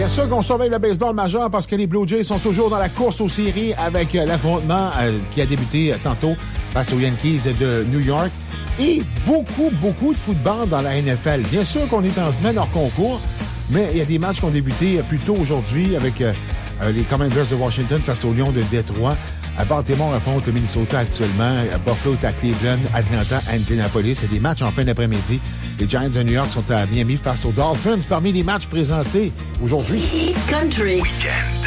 Bien sûr qu'on surveille le baseball majeur parce que les Blue Jays sont toujours dans la course aux séries avec l'affrontement qui a débuté tantôt face aux Yankees de New York. Et beaucoup de football dans la NFL. Bien sûr qu'on est en semaine hors concours, mais il y a des matchs qui ont débuté plus tôt aujourd'hui avec les Commanders de Washington face aux Lions de Détroit. Baltimore affronte le Minnesota actuellement. Buffalo est à Cleveland, Atlanta à Indianapolis. C'est des matchs en fin d'après-midi. Les Giants de New York sont à Miami face aux Dolphins. Parmi les matchs présentés aujourd'hui. Country. Weekend.